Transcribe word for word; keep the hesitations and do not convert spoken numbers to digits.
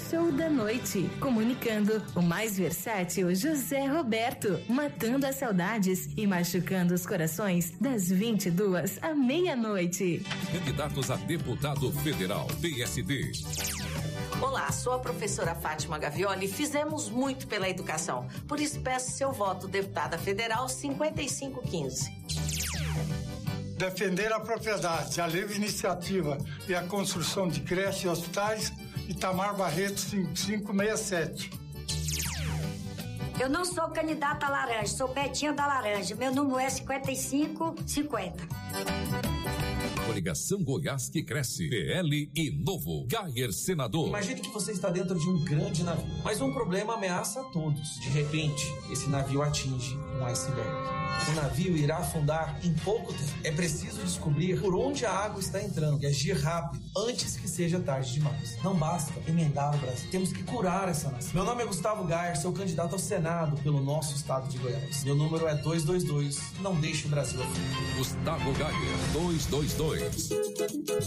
show da noite. Comunicando o mais versátil José Roberto, matando as saudades e machucando os corações das vinte e duas à meia-noite. Candidatos a deputado federal, P S D. Olá, sou a professora Fátima Gavioli e fizemos muito pela educação. Por isso peço seu voto, deputada federal cinquenta e cinco quinze. Defender a propriedade, a livre iniciativa e a construção de creches e hospitais, Itamar Barreto cinco cinco seis sete. Eu não sou candidata a laranja, sou Betinha da Laranja. Meu número é cinquenta e cinco cinquenta. Coligação Goiás que cresce. P L e Novo. Gayer, senador. Imagine que você está dentro de um grande navio, mas um problema ameaça a todos. De repente, esse navio atinge um iceberg. O navio irá afundar em pouco tempo. É preciso descobrir por onde a água está entrando e agir rápido, antes que seja tarde demais. Não basta emendar o Brasil. Temos que curar essa nação. Meu nome é Gustavo Gayer, sou candidato ao Senado pelo nosso estado de Goiás. Meu número é dois dois dois. Não deixe o Brasil afundar. Gustavo Gayer, dois dois dois.